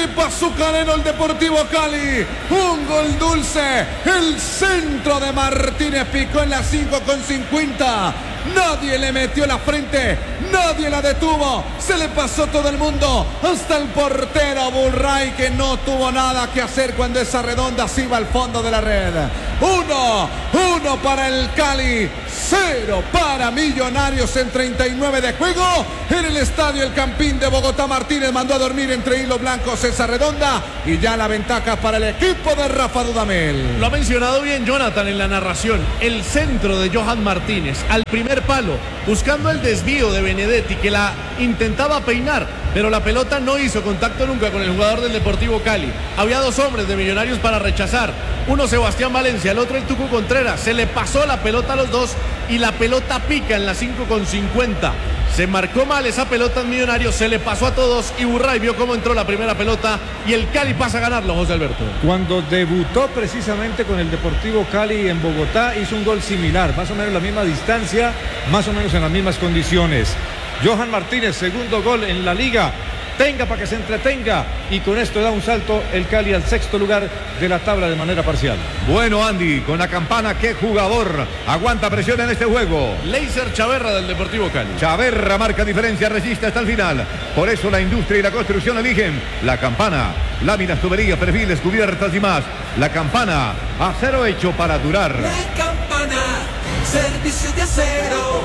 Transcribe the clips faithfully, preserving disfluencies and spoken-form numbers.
trepa azucarero el Deportivo Cali. Un gol dulce. El centro de Martínez picó en la cinco con cincuenta. Nadie le metió la frente, nadie la detuvo, se le pasó todo el mundo, hasta el portero Burray, que no tuvo nada que hacer cuando esa redonda se iba al fondo de la red. Uno, uno para el Cali, cero para Millonarios en treinta y nueve de juego. En el estadio El Campín de Bogotá, Martínez mandó a dormir entre hilos blancos esa redonda y ya la ventaja para el equipo de Rafa Dudamel. Lo ha mencionado bien Jonathan en la narración. El centro de Johan Martínez al primer palo, buscando el desvío de Benedetti, que la intentaba peinar, pero la pelota no hizo contacto nunca con el jugador del Deportivo Cali. Había dos hombres de Millonarios para rechazar, uno Sebastián Valencia, el otro el Tucu Contreras. Se le pasó la pelota a los dos y la pelota pica en la cinco con cincuenta. Se marcó mal esa pelota en Millonarios, se le pasó a todos y Burray vio cómo entró la primera pelota y el Cali pasa a ganarlo, José Alberto. Cuando debutó precisamente con el Deportivo Cali en Bogotá, hizo un gol similar, más o menos la misma distancia, más o menos en las mismas condiciones. Johan Martínez, segundo gol en la liga. Tenga para que se entretenga, y con esto da un salto el Cali al sexto lugar de la tabla de manera parcial. Bueno, Andy, con la campana, qué jugador aguanta presión en este juego. Leiser Chaverra del Deportivo Cali. Chaverra marca diferencia, resiste hasta el final. Por eso la industria y la construcción eligen la campana. Láminas, tuberías, perfiles, cubiertas y más. La campana, acero hecho para durar. La campana, servicio de acero.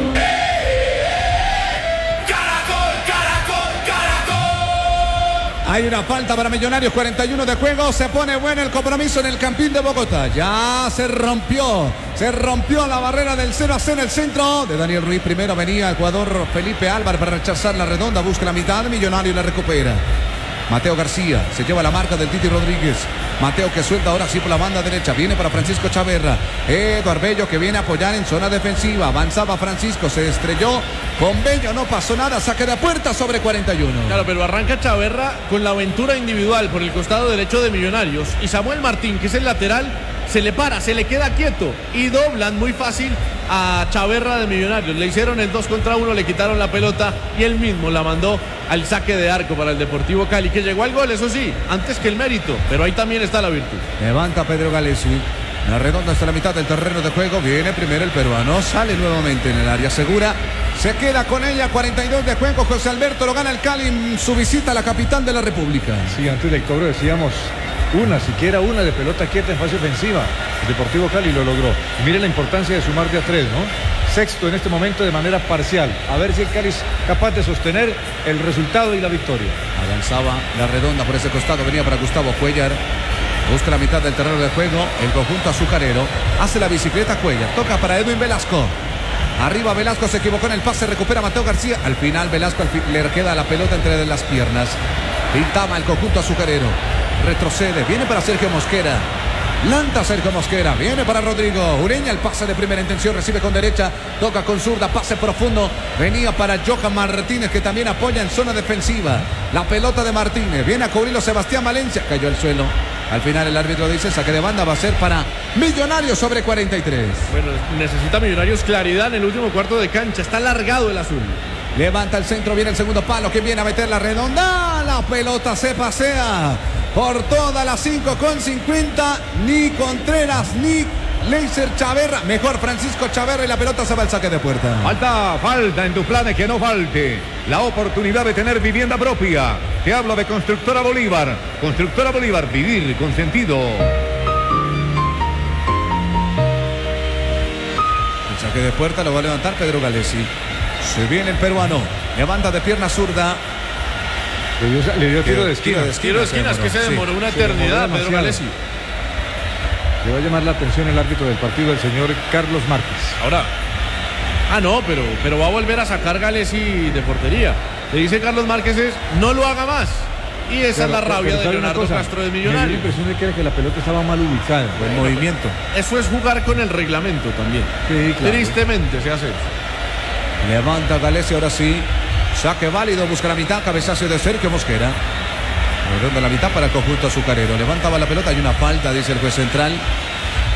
Hay una falta para Millonarios, cuarenta y uno de juego, se pone bueno el compromiso en el Campín de Bogotá. Ya se rompió, se rompió la barrera del cero a cero en el centro de Daniel Ruiz. Primero venía el jugador Felipe Álvarez para rechazar la redonda, busca la mitad, Millonario la recupera. Mateo García se lleva la marca del Titi Rodríguez. Mateo que suelta ahora sí por la banda derecha. Viene para Francisco Chaverra. Eduardo Bello que viene a apoyar en zona defensiva. Avanzaba Francisco, se estrelló con Bello, no pasó nada. Saque de puerta sobre cuarenta y uno. Claro, pero arranca Chaverra con la aventura individual por el costado derecho de Millonarios. Y Samuel Martín, que es el lateral, se le para, se le queda quieto y doblan muy fácil a Chaverra de Millonarios. Le hicieron el dos contra uno, le quitaron la pelota y él mismo la mandó al saque de arco para el Deportivo Cali, que llegó al gol, eso sí, antes que el mérito, pero ahí también está la virtud. Levanta Pedro Galesi. La redonda hasta la mitad del terreno de juego. Viene primero el peruano, sale nuevamente en el área segura. Se queda con ella, cuarenta y dos de juego. José Alberto lo gana el Cali en su visita a la capital de la República. Sí, antes del cobro decíamos una, siquiera una de pelota quieta en fase ofensiva. El Deportivo Cali lo logró. Y mire la importancia de sumar de a tres, ¿no? Sexto en este momento de manera parcial. A ver si el Cali es capaz de sostener el resultado y la victoria. Avanzaba la redonda por ese costado, venía para Gustavo Cuellar. Busca la mitad del terreno de juego. El conjunto azucarero hace la bicicleta Cuellar. Toca para Edwin Velasco. Arriba Velasco, se equivocó en el pase, recupera Mateo García. Al final Velasco al fin, le queda la pelota entre las piernas. Pintaba el conjunto azucarero. Retrocede, viene para Sergio Mosquera. Lanza Sergio Mosquera, viene para Rodrigo Ureña, el pase de primera intención, recibe con derecha, toca con zurda, pase profundo, venía para Johan Martínez, que también apoya en zona defensiva. La pelota de Martínez, viene a cubrirlo Sebastián Valencia, cayó al suelo. Al final el árbitro dice saque de banda, va a ser para Millonarios sobre cuarenta y tres. Bueno, necesita Millonarios claridad en el último cuarto de cancha, está largado el azul. Levanta el centro, viene el segundo palo, que viene a meter la redonda, la pelota se pasea por toda la cinco con cincuenta, ni Contreras ni Leiser Chaverra, mejor Francisco Chaverra, y la pelota se va al saque de puerta. Falta, falta en tus planes, que no falte la oportunidad de tener vivienda propia. Te hablo de Constructora Bolívar. Constructora Bolívar, vivir con sentido. El saque de puerta lo va a levantar Pedro Galesi. Se viene el peruano, levanta de pierna zurda. Le dio, le dio tiro de esquina. Tiro de esquina, tiro de esquinas que se demoró sí, una eternidad, demoró Pedro Galesi. Le va a llamar la atención el árbitro del partido, el señor Carlos Márquez. Ahora, ah no, pero, pero va a volver a sacar Galesi de portería. Le dice Carlos Márquez es, no lo haga más. Y esa claro, es la rabia de Leonardo Castro de Millonarios. Me dio la impresión de que, era que la pelota estaba mal ubicada. El bueno, movimiento. Eso es jugar con el reglamento también. Sí, claro. Tristemente se hace eso. Levanta Galesi, ahora sí. Saque válido, busca la mitad, cabezazo de Sergio Mosquera. Redonda la mitad para el conjunto azucarero. Levantaba la pelota, hay una falta, dice el juez central.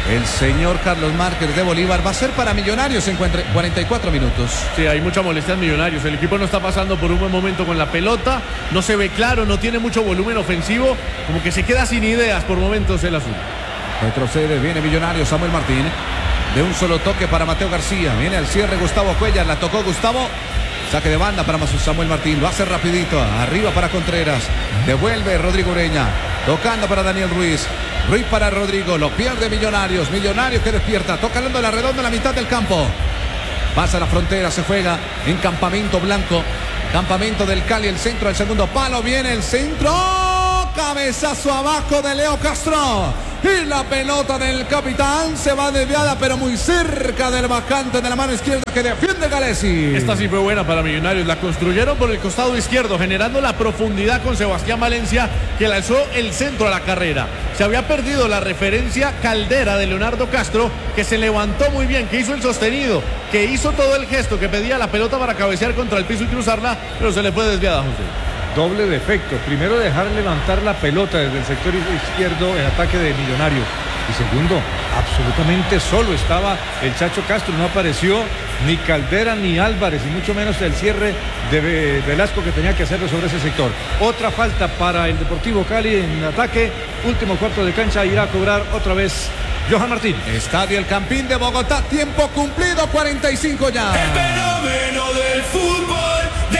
el señor Carlos Márquez de Bolívar. Va a ser para Millonarios en cuarenta y cuatro minutos. Sí, hay mucha molestia en Millonarios. El equipo no está pasando por un buen momento con la pelota. No se ve claro, no tiene mucho volumen ofensivo. Como que se queda sin ideas por momentos el azul. Retrocede, viene Millonarios, Samuel Martín. De un solo toque para Mateo García. Viene al cierre Gustavo Cuellar. La tocó Gustavo. Saque de banda para Samuel Martín. Lo hace rapidito. Arriba para Contreras. Devuelve Rodrigo Ureña. Tocando para Daniel Ruiz. Ruiz para Rodrigo. Lo pierde Millonarios. Millonarios que despierta. Tocando la redonda en la mitad del campo. Pasa la frontera. Se juega en Campamento Blanco. Campamento del Cali. El centro del segundo palo. Viene el centro. Cabezazo abajo de Leo Castro. Y la pelota del capitán se va desviada, pero muy cerca del bajante de la mano izquierda que defiende Galesi. Esta sí fue buena para Millonarios. La construyeron por el costado izquierdo, generando la profundidad con Sebastián Valencia, que lanzó el centro a la carrera. Se había perdido la referencia Caldera de Leonardo Castro, que se levantó muy bien, que hizo el sostenido, que hizo todo el gesto, que pedía la pelota para cabecear contra el piso y cruzarla, pero se le fue desviada, José. Doble defecto. Primero, dejar levantar la pelota desde el sector izquierdo en ataque de Millonarios. Y segundo, absolutamente solo estaba el Chacho Castro. No apareció ni Caldera ni Álvarez, y mucho menos el cierre de Velasco, que tenía que hacerlo sobre ese sector. Otra falta para el Deportivo Cali en ataque. Último cuarto de cancha, irá a cobrar otra vez Johan Martín. Estadio El Campín de Bogotá. Tiempo cumplido, cuarenta y cinco ya. El fenómeno del fútbol de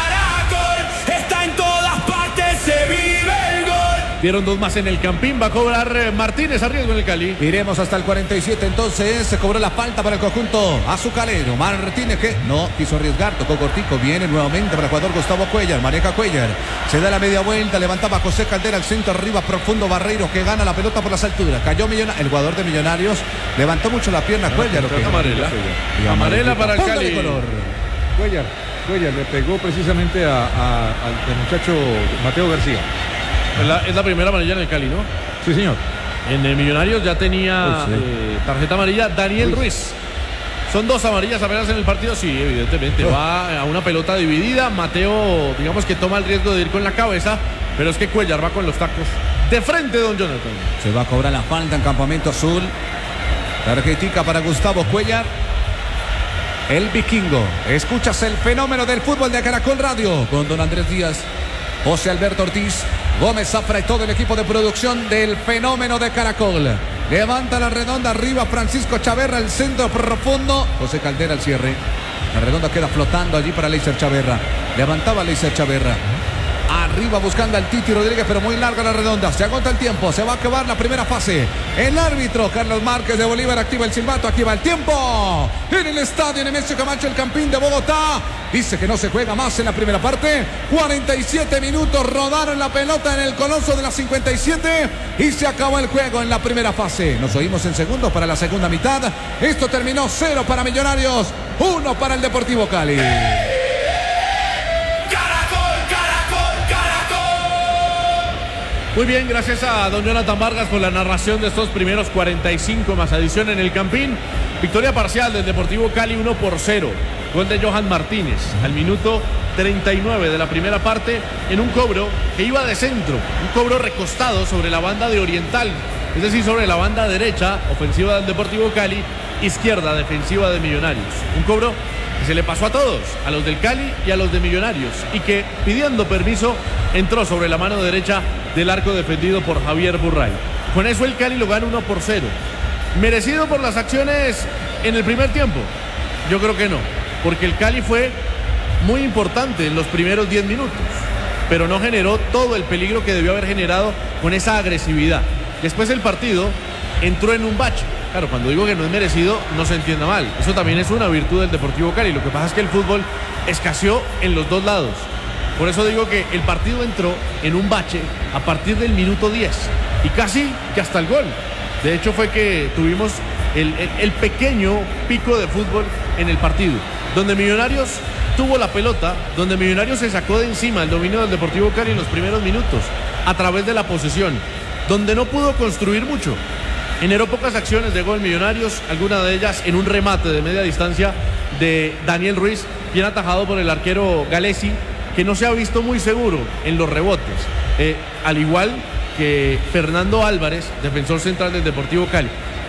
Caracol está en todas partes, se vive el gol. Dieron dos más en el Campín, va a cobrar eh, Martínez a riesgo en el Cali. Iremos hasta el cuarenta y siete, entonces se cobró la falta para el conjunto azucarero. Martínez, que no quiso arriesgar, tocó cortico, viene nuevamente para el jugador Gustavo Cuellar, maneja Cuellar, se da la media vuelta, levantaba José Caldera al centro, arriba profundo Barreiro, que gana la pelota por las alturas, cayó Millona, el jugador de Millonarios, levantó mucho la pierna Cuellar. Amarela, amarela para el Cali. Color. Cuellar, Cuellar le pegó precisamente a, a, al muchacho Mateo García. Es la, es la primera amarilla en el Cali, ¿no? Sí, señor. En el Millonarios ya tenía Uy, sí. eh, tarjeta amarilla Daniel Ruiz. Ruiz. Son dos amarillas apenas en el partido, sí, evidentemente. Oh. Va a una pelota dividida. Mateo, digamos que toma el riesgo de ir con la cabeza, pero es que Cuellar va con los tacos de frente, don Jonathan. Se va a cobrar la falta en Campamento Azul. Tarjetica para Gustavo Cuellar. El vikingo. Escuchas el fenómeno del fútbol de Caracol Radio con don Andrés Díaz, José Alberto Ortiz, Gómez Zafra y todo el equipo de producción del fenómeno de Caracol. Levanta la redonda arriba Francisco Chaverra, el centro profundo. José Caldera al cierre. La redonda queda flotando allí para Leiser Chaverra. Levantaba Leiser Chaverra. Arriba buscando al Titi Rodríguez, pero muy larga la redonda. Se agota el tiempo, se va a acabar la primera fase. El árbitro Carlos Márquez de Bolívar activa el silbato, aquí va el tiempo. En el estadio Nemesio Camacho, el Campín de Bogotá. Dice que no se juega más en la primera parte. cuarenta y siete minutos, rodaron la pelota en el coloso de las cincuenta y siete y se acabó el juego en la primera fase. Nos oímos en segundos para la segunda mitad. Esto terminó cero para Millonarios, uno para el Deportivo Cali. Muy bien, gracias a don Jonathan Vargas por la narración de estos primeros cuarenta y cinco más adición en el Campín. Victoria parcial del Deportivo Cali, uno por cero. Gol de Johan Martínez al minuto treinta y nueve de la primera parte en un cobro que iba de centro, un cobro recostado sobre la banda de Oriental, es decir, sobre la banda derecha, ofensiva del Deportivo Cali, izquierda, defensiva de Millonarios. Un cobro que se le pasó a todos, a los del Cali y a los de Millonarios, y que pidiendo permiso entró sobre la mano derecha del arco defendido por Javier Burray. Con eso el Cali lo gana uno por cero. ¿Merecido por las acciones en el primer tiempo? Yo creo que no, porque el Cali fue muy importante en los primeros diez minutos, pero no generó todo el peligro que debió haber generado con esa agresividad. Después el partido entró en un bache. Claro, cuando digo que no es merecido, no se entienda mal. Eso también es una virtud del Deportivo Cali. Lo que pasa es que el fútbol escaseó en los dos lados. Por eso digo que el partido entró en un bache a partir del minuto diez y casi que hasta el gol. De hecho fue que tuvimos el, el, el pequeño pico de fútbol en el partido, donde Millonarios tuvo la pelota, donde Millonarios se sacó de encima el dominio del Deportivo Cali en los primeros minutos a través de la posesión, donde no pudo construir mucho. Generó pocas acciones de gol Millonarios, algunas de ellas en un remate de media distancia de Daniel Ruiz, bien atajado por el arquero Galesi, que no se ha visto muy seguro en los rebotes, eh, al igual que Fernando Álvarez, defensor central del Deportivo Cali.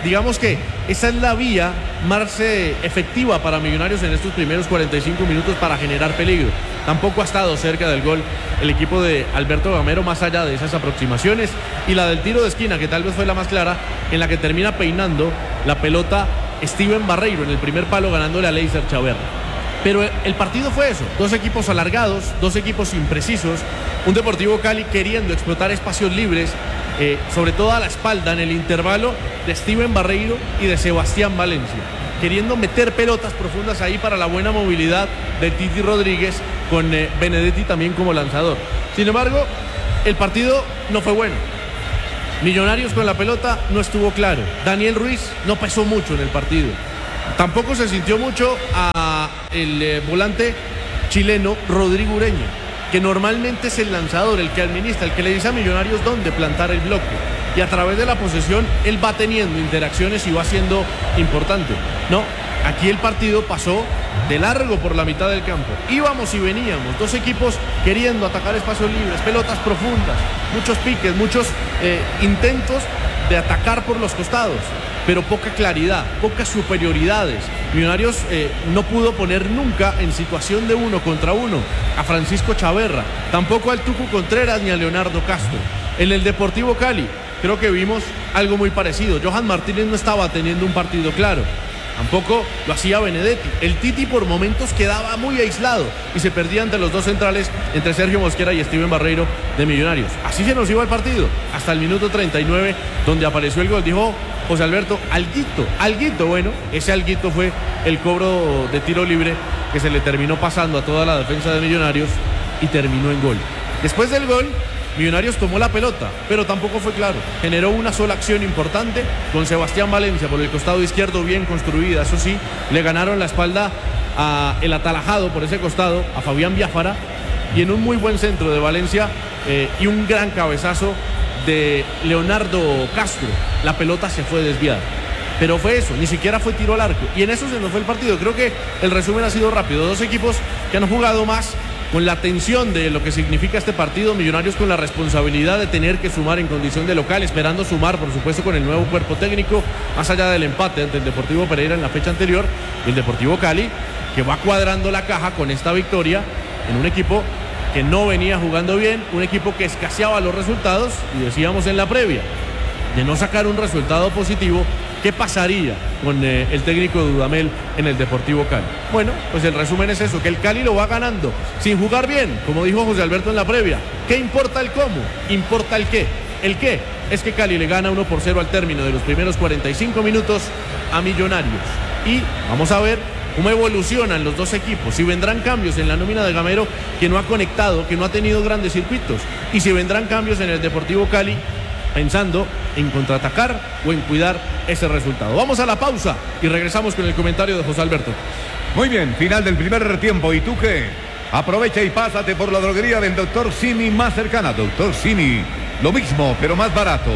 digamos que esa es la vía más eh, efectiva para Millonarios en estos primeros cuarenta y cinco minutos para generar peligro. Tampoco ha estado cerca del gol el equipo de Alberto Gamero, más allá de esas aproximaciones, y la del tiro de esquina, que tal vez fue la más clara, en la que termina peinando la pelota Steven Barreiro en el primer palo, ganándole a Leiser Chaverra. Pero el partido fue eso, dos equipos alargados, dos equipos imprecisos, un Deportivo Cali queriendo explotar espacios libres, eh, sobre todo a la espalda en el intervalo de Steven Barreiro y de Sebastián Valencia, queriendo meter pelotas profundas ahí para la buena movilidad de Titi Rodríguez, con eh, Benedetti también como lanzador. Sin embargo, el partido no fue bueno. Millonarios con la pelota no estuvo claro. Daniel Ruiz no pesó mucho en el partido. Tampoco se sintió mucho a el eh, volante chileno Rodrigo Ureña, que normalmente es el lanzador, el que administra, el que le dice a Millonarios dónde plantar el bloque. Y a través de la posesión él va teniendo interacciones y va siendo importante. No, aquí el partido pasó de largo por la mitad del campo. Íbamos y veníamos, dos equipos queriendo atacar espacios libres, pelotas profundas, muchos piques, muchos eh, intentos de atacar por los costados, pero poca claridad, pocas superioridades. Millonarios eh, no pudo poner nunca en situación de uno contra uno a Francisco Chaverra, tampoco al Tucu Contreras ni a Leonardo Castro. En el Deportivo Cali creo que vimos algo muy parecido. Johan Martínez no estaba teniendo un partido claro, tampoco lo hacía Benedetti. El Titi por momentos quedaba muy aislado y se perdía ante los dos centrales, entre Sergio Mosquera y Steven Barreiro de Millonarios. Así se nos iba el partido hasta el minuto treinta y nueve, donde apareció el gol. Dijo José Alberto, alguito, alguito. Bueno, ese alguito fue el cobro de tiro libre que se le terminó pasando a toda la defensa de Millonarios y terminó en gol. Después del gol, Millonarios tomó la pelota, pero tampoco fue claro. Generó una sola acción importante con Sebastián Valencia por el costado izquierdo, bien construida. Eso sí, le ganaron la espalda a el atalajado por ese costado, a Fabián Biafara, y en un muy buen centro de Valencia eh, y un gran cabezazo de Leonardo Castro, la pelota se fue desviada. Pero fue eso, ni siquiera fue tiro al arco. Y en eso se nos fue el partido. Creo que el resumen ha sido rápido. Dos equipos que han jugado más con la tensión de lo que significa este partido. Millonarios con la responsabilidad de tener que sumar en condición de local, esperando sumar, por supuesto, con el nuevo cuerpo técnico, más allá del empate ante el Deportivo Pereira en la fecha anterior. Y el Deportivo Cali, que va cuadrando la caja con esta victoria en un equipo que no venía jugando bien, un equipo que escaseaba los resultados, y decíamos en la previa, de no sacar un resultado positivo, ¿qué pasaría con eh, el técnico de Dudamel en el Deportivo Cali? Bueno, pues el resumen es eso, que el Cali lo va ganando sin jugar bien, como dijo José Alberto en la previa. ¿Qué importa el cómo? Importa el qué. El qué es que Cali le gana uno por cero al término de los primeros cuarenta y cinco minutos a Millonarios. Y vamos a ver cómo evolucionan los dos equipos, si vendrán cambios en la nómina de Gamero, que no ha conectado, que no ha tenido grandes circuitos, y si vendrán cambios en el Deportivo Cali, pensando en contraatacar o en cuidar ese resultado. Vamos a la pausa y regresamos con el comentario de José Alberto. Muy bien, final del primer tiempo. ¿Y tú qué? Aprovecha y pásate por la droguería del doctor Simi más cercana. doctor Simi, lo mismo, pero más barato.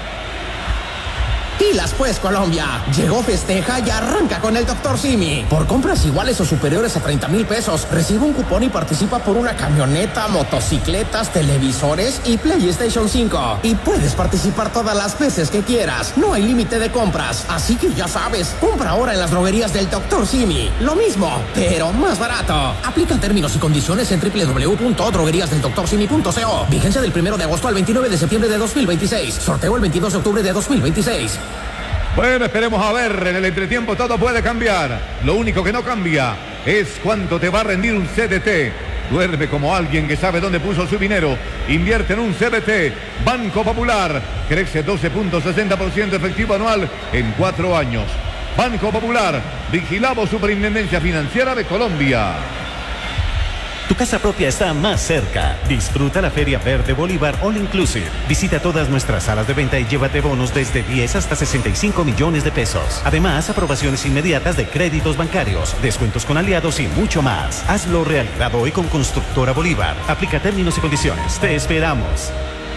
Pilas pues, Colombia. Llegó, festeja y arranca con el doctor Simi. Por compras iguales o superiores a treinta mil pesos, recibe un cupón y participa por una camioneta, motocicletas, televisores y PlayStation cinco. Y puedes participar todas las veces que quieras. No hay límite de compras. Así que ya sabes, compra ahora en las droguerías del doctor Simi. Lo mismo, pero más barato. Aplican términos y condiciones en doble u doble u doble u punto droguerías del doctor simi punto co. Vigencia del primero de agosto al veintinueve de septiembre de dos mil veintiséis. Sorteo el veintidós de octubre de dos mil veintiséis. Bueno, esperemos a ver, en el entretiempo todo puede cambiar. Lo único que no cambia es cuánto te va a rendir un C D T. Duerme como alguien que sabe dónde puso su dinero. Invierte en un C D T. Banco Popular. Crece doce punto sesenta por ciento efectivo anual en cuatro años. Banco Popular. Vigilamos Superintendencia Financiera de Colombia. Tu casa propia está más cerca. Disfruta la Feria Verde Bolívar All Inclusive. Visita todas nuestras salas de venta y llévate bonos desde diez hasta sesenta y cinco millones de pesos. Además, aprobaciones inmediatas de créditos bancarios, descuentos con aliados y mucho más. Hazlo realidad hoy con Constructora Bolívar. Aplica términos y condiciones. Te esperamos.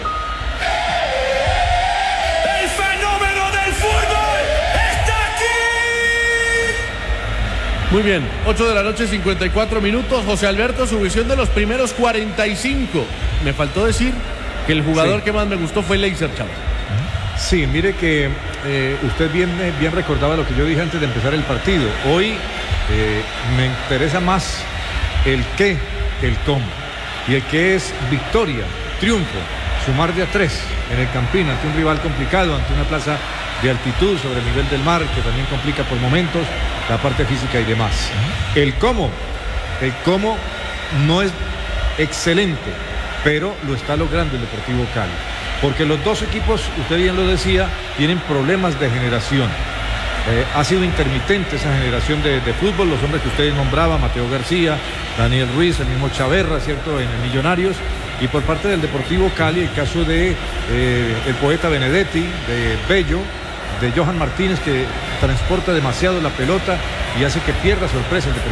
El fenómeno del fútbol está aquí. Muy bien, ocho de la noche, cincuenta y cuatro minutos. José Alberto, su visión de los primeros cuarenta y cinco. Me faltó decir que el jugador sí. que más me gustó fue Leiser Chaverra. Sí, mire que eh, usted bien, eh, bien recordaba lo que yo dije antes de empezar el partido. Hoy eh, me interesa más el qué que el cómo. Y el qué es victoria, triunfo, sumar de a tres en el Campín ante un rival complicado, ante una plaza de altitud sobre el nivel del mar, que también complica por momentos la parte física y demás. El cómo, el cómo no es excelente, pero lo está logrando el Deportivo Cali. Porque los dos equipos, usted bien lo decía, tienen problemas de generación. Eh, ha sido intermitente esa generación de, de fútbol, los hombres que ustedes nombraban, Mateo García, Daniel Ruiz, el mismo Chaverra, ¿cierto?, en el Millonarios. Y por parte del Deportivo Cali, el caso de eh, el poeta Benedetti, de Bello, de Johan Martínez, que transporta demasiado la pelota y hace que pierda sorpresa el Deportivo.